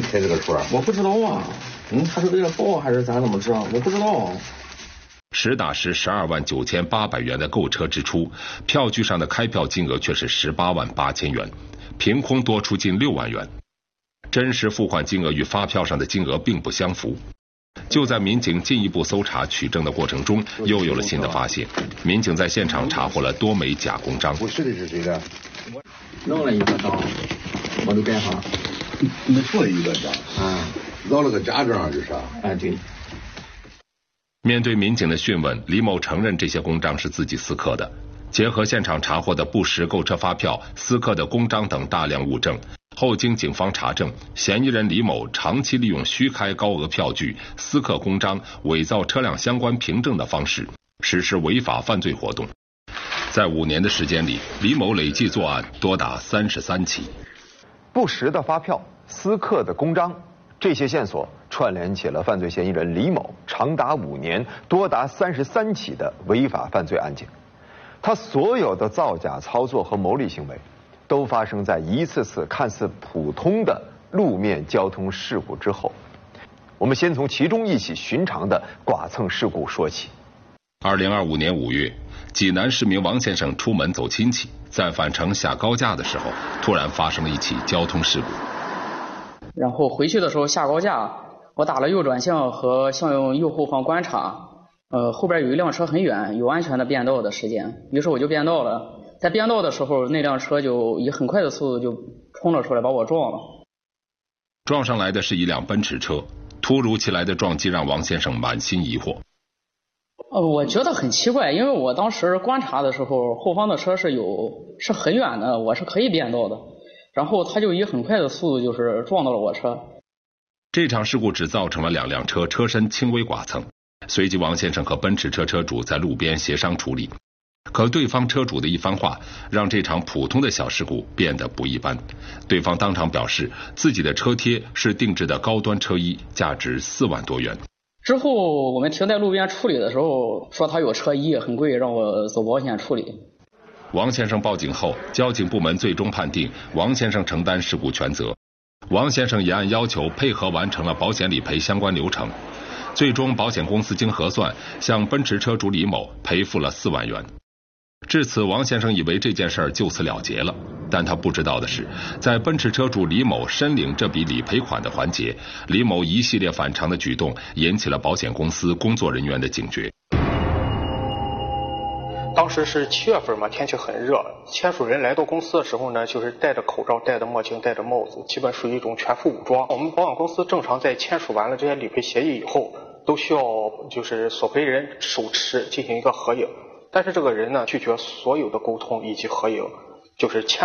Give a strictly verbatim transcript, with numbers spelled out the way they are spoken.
开这个出？ 我不知道啊，嗯，他是为了报还是咱怎么知道？我不知道。 实打实十二万九千八百元的购车支出，票据上的开票金额却是十八万八千元，凭空多出近六万元。真实付款金额与发票上的金额并不相符。就在民警进一步搜查取证的过程中，又有了新的发现。民警在现场查获了多枚假公章。 不是的是谁的？ 弄了一个章，我就盖上。 你做一个章啊？ 绕了个假章就是啊？ 哎，对。 面对民警的讯问，李某承认这些公章是自己私刻的。结合现场查获的不实购车发票、私刻的公章等大量物证，后经警方查证，嫌疑人李某长期利用虚开高额票据、私刻公章、伪造车辆相关凭证的方式，实施违法犯罪活动。在五年的时间里，李某累计作案多达三十三起。 不实的发票、私刻的公章，这些线索串联起了犯罪嫌疑人李某长达五年、多达三十三起的违法犯罪案件。他所有的造假操作和牟利行为，都发生在一次次看似普通的路面交通事故之后。我们先从其中一起寻常的剐蹭事故说起。 二零二五年五月，济南市民王先生出门走亲戚，在返程下高架的时候，突然发生了一起交通事故。 然后回去的时候下高架，我打了右转向和向右后方观察。呃，后边有一辆车很远，有安全的变道的时间，于是我就变道了。在变道的时候，那辆车就以很快的速度就冲了出来，把我撞了。 撞上来的是一辆奔驰车，突如其来的撞击让王先生满心疑惑。 呃，我觉得很奇怪，因为我当时观察的时候，后方的车是有是很远的，我是可以变道的，然后他就以很快的速度就是撞到了我车。 这场事故只造成了两辆车车身轻微剐蹭。随即王先生和奔驰车车主在路边协商处理，可对方车主的一番话让这场普通的小事故变得不一般。对方当场表示自己的车贴是定制的高端车衣，价值四万多元。 之后我们停在路边处理的时候，说他有车衣很贵，让我走保险处理。 王先生报警后，交警部门最终判定王先生承担事故全责。王先生也按要求配合完成了保险理赔相关流程。最终保险公司经核算，向奔驰车主李某赔付了四万元。至此，王先生以为这件事儿就此了结了，但他不知道的是，在奔驰车主李某申领这笔理赔款的环节，李某一系列反常的举动引起了保险公司工作人员的警觉。 当时是七月份嘛，天气很热，签署人来到公司的时候呢，就是戴着口罩、戴着墨镜、戴着帽子，基本属于一种全副武装。我们保险公司正常在签署完了这些理赔协议以后，都需要就是索赔人手持进行一个合影，但是这个人呢拒绝所有的沟通以及合影，就是签